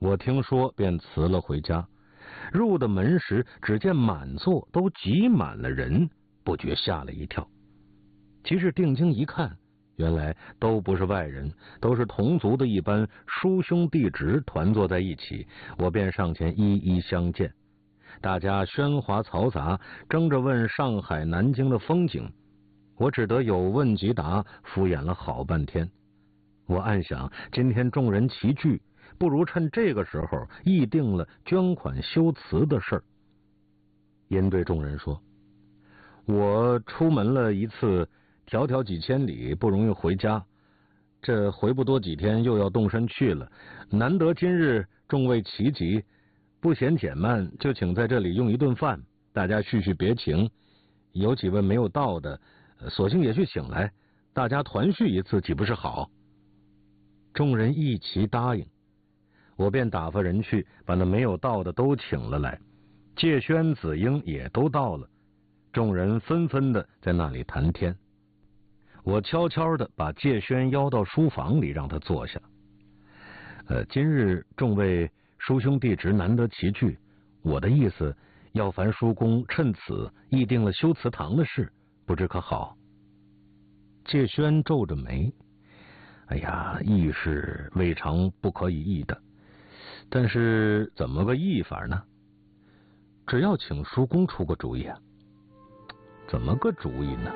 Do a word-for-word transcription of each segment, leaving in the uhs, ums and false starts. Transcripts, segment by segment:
我听说便辞了回家。入的门时，只见满座都挤满了人，不觉吓了一跳。其实定睛一看，原来都不是外人，都是同族的一般叔兄弟侄团坐在一起。我便上前一一相见。大家喧哗嘈杂，争着问上海南京的风景，我只得有问即答，敷衍了好半天。我暗想，今天众人齐聚，不如趁这个时候议定了捐款修祠的事儿。因对众人说，我出门了一次，迢迢几千里，不容易回家，这回不多几天又要动身去了，难得今日众位齐集，不嫌减慢，就请在这里用一顿饭，大家叙叙别情。有几位没有到的，索性也去请来，大家团聚一次，岂不是好？众人一齐答应。我便打发人去把那没有到的都请了来，介轩、子英也都到了，众人纷纷的在那里谈天。我悄悄的把介轩邀到书房里，让他坐下。呃，今日众位叔兄弟侄难得齐聚，我的意思要烦叔公趁此议定了修祠堂的事，不知可好？介轩皱着眉，哎呀，议是未尝不可以议的，但是怎么个议法呢？只要请叔公出个主意啊。怎么个主意呢？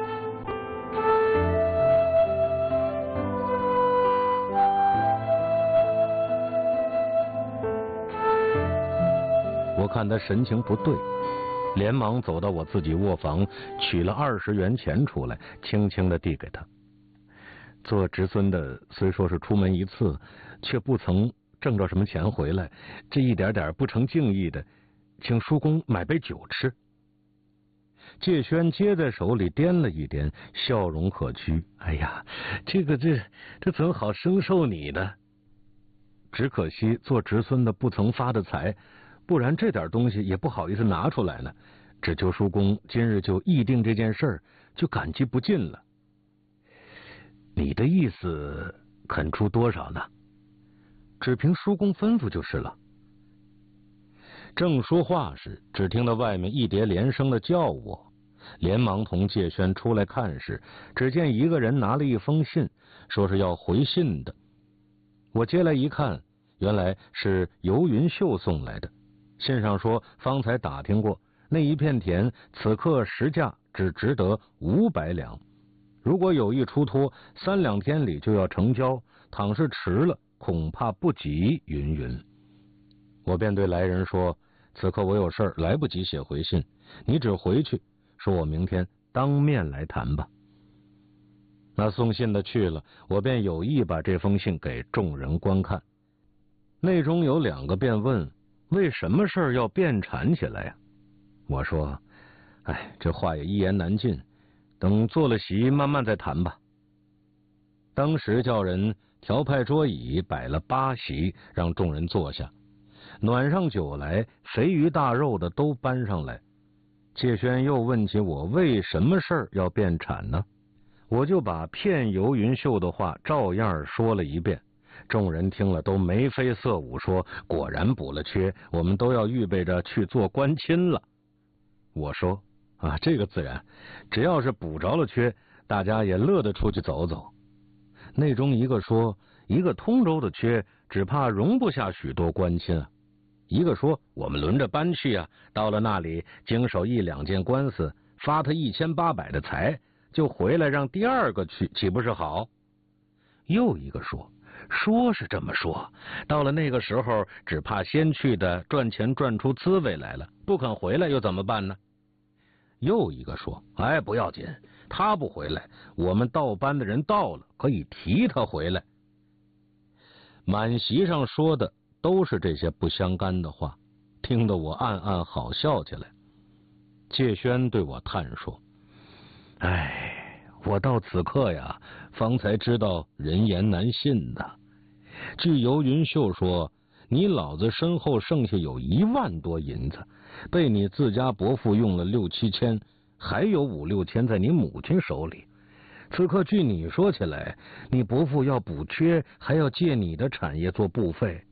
我看他神情不对，连忙走到我自己卧房，取了二十元钱出来，轻轻的递给他。做侄孙的虽说是出门一次，却不曾挣着什么钱回来，这一点点不成敬意的，请叔公买杯酒吃。介轩接在手里掂了一掂，笑容可掬。哎呀，这个这这怎好生受你的？只可惜做侄孙的不曾发的财，不然这点东西也不好意思拿出来呢。只求叔公今日就议定这件事儿，就感激不尽了。你的意思肯出多少呢？只凭叔公吩咐就是了。正说话时，只听到外面一叠连声的叫我，连忙同介轩出来看时，只见一个人拿了一封信，说是要回信的。我接来一看，原来是游云秀送来的。信上说，方才打听过，那一片田此刻实价只值得五百两，如果有意出脱，三两天里就要成交，倘是迟了，恐怕不及云云。我便对来人说，此刻我有事儿，来不及写回信，你只回去说我明天当面来谈吧。那送信的去了，我便有意把这封信给众人观看。内中有两个便问，为什么事儿要辩缠起来呀？我说，哎，这话也一言难尽，等做了席慢慢再谈吧。当时叫人调派桌椅，摆了八席，让众人坐下，暖上酒来，肥鱼大肉的都搬上来。介轩又问起我为什么事儿要辩产呢？我就把骗游云秀的话照样说了一遍。众人听了都眉飞色舞，说果然补了缺，我们都要预备着去做官亲了。我说啊，这个自然，只要是补着了缺，大家也乐得出去走走。内中一个说，一个通州的缺，只怕容不下许多官亲啊。一个说，我们轮着搬去啊，到了那里经手一两件官司，发他一千八百的财，就回来让第二个去，岂不是好？又一个说，说是这么说，到了那个时候，只怕先去的赚钱赚出滋味来了，不肯回来又怎么办呢？又一个说，哎，不要紧，他不回来，我们倒班的人到了，可以提他回来。满席上说的都是这些不相干的话，听得我暗暗好笑起来。介轩对我叹说，哎，我到此刻呀，方才知道人言难信呐。据游云秀说，你老子身后剩下有一万多银子，被你自家伯父用了六七千，还有五六千在你母亲手里。此刻据你说起来，你伯父要补缺，还要借你的产业做布费，